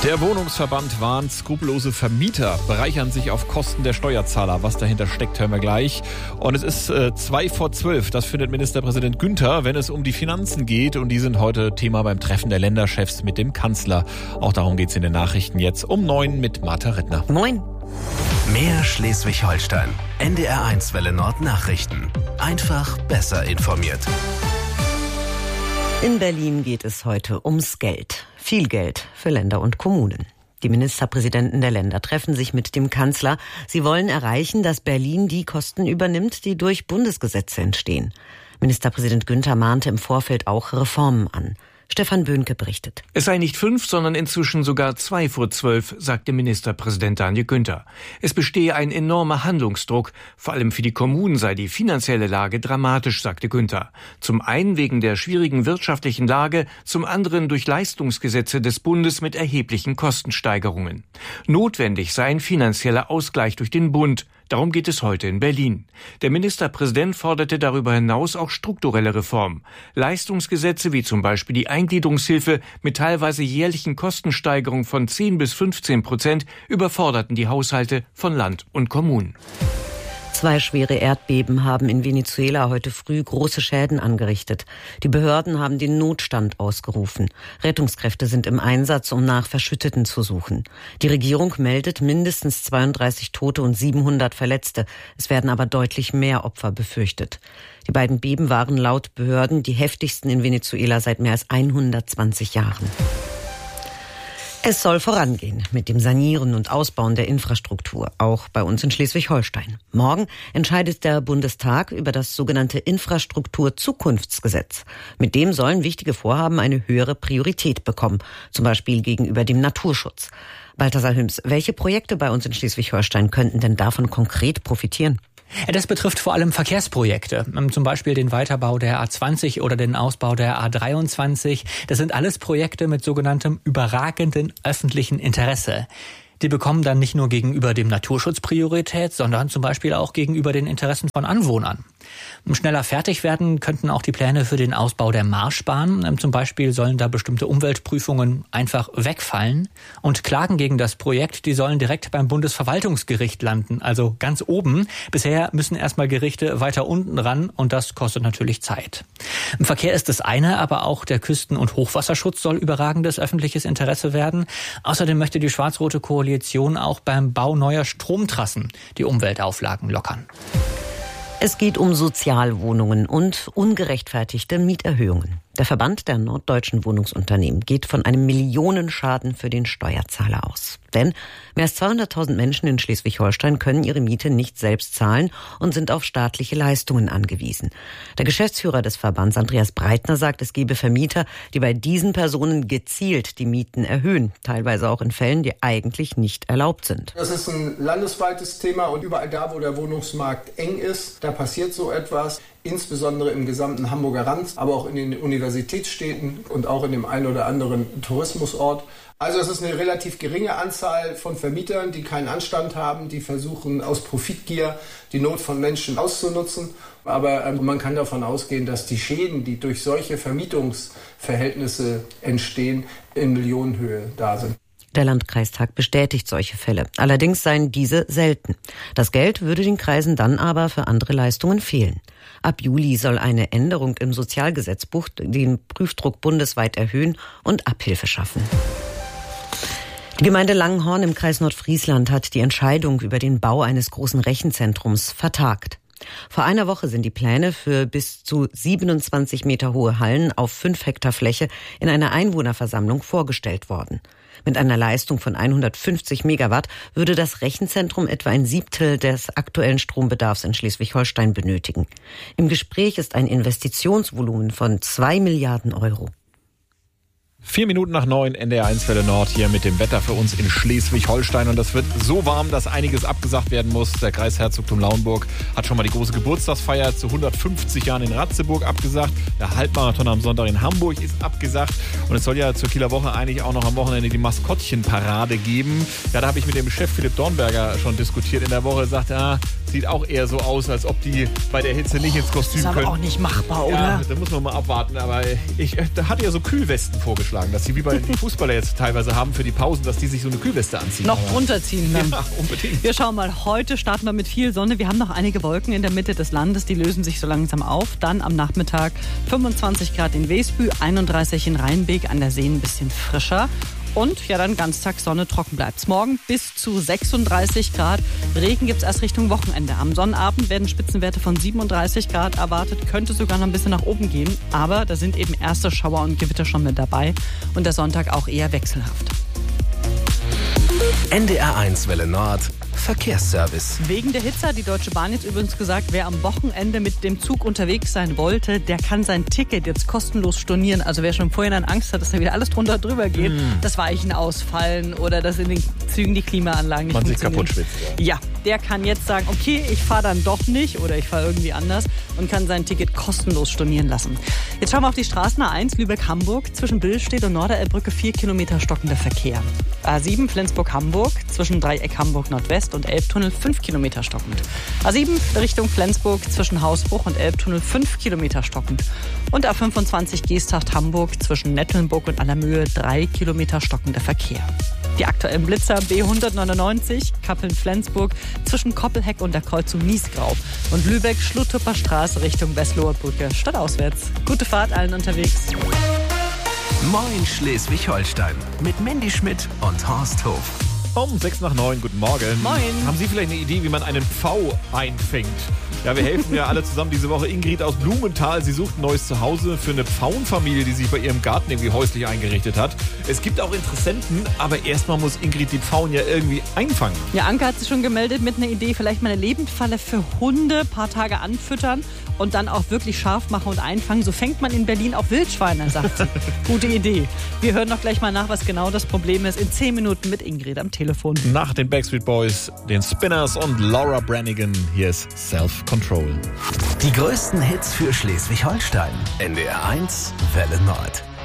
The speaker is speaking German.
Der Wohnungsverband warnt, skrupellose Vermieter bereichern sich auf Kosten der Steuerzahler. Was dahinter steckt, hören wir gleich. Und es ist 11:02. Das findet Ministerpräsident Günther, wenn es um die Finanzen geht. Und die sind heute Thema beim Treffen der Länderchefs mit dem Kanzler. Auch darum geht es in den Nachrichten jetzt um 9 mit Martha Rittner. Moin. Mehr Schleswig-Holstein. NDR1 Welle Nord Nachrichten. Einfach besser informiert. In Berlin geht es heute ums Geld. Viel Geld für Länder und Kommunen. Die Ministerpräsidenten der Länder treffen sich mit dem Kanzler. Sie wollen erreichen, dass Berlin die Kosten übernimmt, die durch Bundesgesetze entstehen. Ministerpräsident Günther mahnte im Vorfeld auch Reformen an. Stefan Böhnke berichtet. Es sei nicht 5, sondern inzwischen sogar 11:02, sagte Ministerpräsident Daniel Günther. Es bestehe ein enormer Handlungsdruck. Vor allem für die Kommunen sei die finanzielle Lage dramatisch, sagte Günther. Zum einen wegen der schwierigen wirtschaftlichen Lage, zum anderen durch Leistungsgesetze des Bundes mit erheblichen Kostensteigerungen. Notwendig sei ein finanzieller Ausgleich durch den Bund. Darum geht es heute in Berlin. Der Ministerpräsident forderte darüber hinaus auch strukturelle Reformen. Leistungsgesetze wie zum Beispiel die Eingliederungshilfe mit teilweise jährlichen Kostensteigerungen von 10-15% überforderten die Haushalte von Land und Kommunen. 2 schwere Erdbeben haben in Venezuela heute früh große Schäden angerichtet. Die Behörden haben den Notstand ausgerufen. Rettungskräfte sind im Einsatz, um nach Verschütteten zu suchen. Die Regierung meldet mindestens 32 Tote und 700 Verletzte. Es werden aber deutlich mehr Opfer befürchtet. Die beiden Beben waren laut Behörden die heftigsten in Venezuela seit mehr als 120 Jahren. Es soll vorangehen mit dem Sanieren und Ausbauen der Infrastruktur, auch bei uns in Schleswig-Holstein. Morgen entscheidet der Bundestag über das sogenannte Infrastrukturzukunftsgesetz. Mit dem sollen wichtige Vorhaben eine höhere Priorität bekommen, zum Beispiel gegenüber dem Naturschutz. Balthasar Hüms, welche Projekte bei uns in Schleswig-Holstein könnten denn davon konkret profitieren? Das betrifft vor allem Verkehrsprojekte, zum Beispiel den Weiterbau der A20 oder den Ausbau der A23. Das sind alles Projekte mit sogenanntem überragenden öffentlichen Interesse. Die bekommen dann nicht nur gegenüber dem Naturschutz Priorität, sondern zum Beispiel auch gegenüber den Interessen von Anwohnern. Schneller fertig werden könnten auch die Pläne für den Ausbau der Marschbahn. Zum Beispiel sollen da bestimmte Umweltprüfungen einfach wegfallen. Und Klagen gegen das Projekt, die sollen direkt beim Bundesverwaltungsgericht landen, also ganz oben. Bisher müssen erstmal Gerichte weiter unten ran und das kostet natürlich Zeit. Im Verkehr ist das eine, aber auch der Küsten- und Hochwasserschutz soll überragendes öffentliches Interesse werden. Außerdem möchte die schwarz-rote Koalition auch beim Bau neuer Stromtrassen die Umweltauflagen lockern. Es geht um Sozialwohnungen und ungerechtfertigte Mieterhöhungen. Der Verband der norddeutschen Wohnungsunternehmen geht von einem Millionenschaden für den Steuerzahler aus. Denn mehr als 200.000 Menschen in Schleswig-Holstein können ihre Miete nicht selbst zahlen und sind auf staatliche Leistungen angewiesen. Der Geschäftsführer des Verbands, Andreas Breitner, sagt, es gebe Vermieter, die bei diesen Personen gezielt die Mieten erhöhen, teilweise auch in Fällen, die eigentlich nicht erlaubt sind. Das ist ein landesweites Thema und überall da, wo der Wohnungsmarkt eng ist, da passiert so etwas. Insbesondere im gesamten Hamburger Rand, aber auch in den Universitätsstädten und auch in dem einen oder anderen Tourismusort. Also es ist eine relativ geringe Anzahl von Vermietern, die keinen Anstand haben, die versuchen aus Profitgier die Not von Menschen auszunutzen. Aber man kann davon ausgehen, dass die Schäden, die durch solche Vermietungsverhältnisse entstehen, in Millionenhöhe da sind. Der Landkreistag bestätigt solche Fälle. Allerdings seien diese selten. Das Geld würde den Kreisen dann aber für andere Leistungen fehlen. Ab Juli soll eine Änderung im Sozialgesetzbuch den Prüfdruck bundesweit erhöhen und Abhilfe schaffen. Die Gemeinde Langenhorn im Kreis Nordfriesland hat die Entscheidung über den Bau eines großen Rechenzentrums vertagt. Vor einer Woche sind die Pläne für bis zu 27 Meter hohe Hallen auf 5 Hektar Fläche in einer Einwohnerversammlung vorgestellt worden. Mit einer Leistung von 150 Megawatt würde das Rechenzentrum etwa ein Siebtel des aktuellen Strombedarfs in Schleswig-Holstein benötigen. Im Gespräch ist ein Investitionsvolumen von 2 Milliarden Euro. 4 Minuten nach 9, NDR1 Welle Nord hier mit dem Wetter für uns in Schleswig-Holstein. Und es wird so warm, dass einiges abgesagt werden muss. Der Kreisherzogtum Lauenburg hat schon mal die große Geburtstagsfeier zu 150 Jahren in Ratzeburg abgesagt. Der Halbmarathon am Sonntag in Hamburg ist abgesagt. Und es soll ja zur Kieler Woche eigentlich auch noch am Wochenende die Maskottchenparade geben. Ja, da habe ich mit dem Chef Philipp Dornberger schon diskutiert in der Woche. Er sagt, sieht auch eher so aus, als ob die bei der Hitze nicht ins Kostüm können. Das ist aber auch nicht machbar, oder? Ja, da muss man mal abwarten. Aber da hat ja so Kühlwesten vorgeschlagen. vorgeschlagen, dass sie wie bei den Fußballer jetzt teilweise haben für die Pausen, dass die sich so eine Kühlweste anziehen. Noch drunter ziehen dann. Ja, unbedingt. Wir schauen mal, heute starten wir mit viel Sonne. Wir haben noch einige Wolken in der Mitte des Landes, die lösen sich so langsam auf. Dann am Nachmittag 25 Grad in Wesbü, 31 in Rheinbeek, an der See ein bisschen frischer. Und ja, dann ganztags Sonne, trocken bleibt's. Morgen bis zu 36 Grad. Regen gibt's erst Richtung Wochenende. Am Sonnabend werden Spitzenwerte von 37 Grad erwartet. Könnte sogar noch ein bisschen nach oben gehen. Aber da sind eben erste Schauer und Gewitter schon mit dabei. Und der Sonntag auch eher wechselhaft. NDR1 Welle Nord. Verkehrsservice. Wegen der Hitze hat die Deutsche Bahn jetzt übrigens gesagt, wer am Wochenende mit dem Zug unterwegs sein wollte, der kann sein Ticket jetzt kostenlos stornieren. Also wer schon vorhin Angst hat, dass da wieder alles drunter drüber geht, das Weichen ausfallen oder dass in den Zügen die Klimaanlagen nicht Man sich funktionieren. kaputt schwitzt. Ja, der kann jetzt sagen, okay, ich fahre dann doch nicht oder ich fahre irgendwie anders und kann sein Ticket kostenlos stornieren lassen. Jetzt schauen wir auf die Straßen A1 Lübeck-Hamburg. Zwischen Billstedt und Norderelbbrücke 4 Kilometer stockender Verkehr. A7 Flensburg-Hamburg zwischen Dreieck Hamburg-Nordwest und Elbtunnel 5 Kilometer stockend. A7 Richtung Flensburg zwischen Hausbruch und Elbtunnel 5 Kilometer stockend. Und A25 Geesthacht-Hamburg zwischen Nettelnburg und Allermöhe 3 Kilometer stockender Verkehr. Die aktuellen Blitzer B199 Kappeln-Flensburg zwischen Koppelheck und der Kreuzung Niesgrau. Und Lübeck Schluttrupper Straße Richtung Westloher Brücke stadtauswärts. Gute Fahrt allen unterwegs. Moin Schleswig-Holstein mit Mandy Schmidt und Horst Hof. Um 8:06, guten Morgen. Moin. Haben Sie vielleicht eine Idee, wie man einen Pfau einfängt? Ja, wir helfen ja alle zusammen diese Woche. Ingrid aus Blumenthal, sie sucht ein neues Zuhause für eine Pfauenfamilie, die sich bei ihrem Garten irgendwie häuslich eingerichtet hat. Es gibt auch Interessenten, aber erstmal muss Ingrid die Pfauen ja irgendwie einfangen. Ja, Anke hat sich schon gemeldet mit einer Idee, vielleicht mal eine Lebendfalle für Hunde, ein paar Tage anfüttern und dann auch wirklich scharf machen und einfangen. So fängt man in Berlin auch Wildschweine, sagt sie. Gute Idee. Wir hören doch gleich mal nach, was genau das Problem ist. In 10 Minuten mit Ingrid am Telefon. Nach den Backstreet Boys, den Spinners und Laura Branigan, hier ist Self-Control. Die größten Hits für Schleswig-Holstein. NDR1 Welle Nord.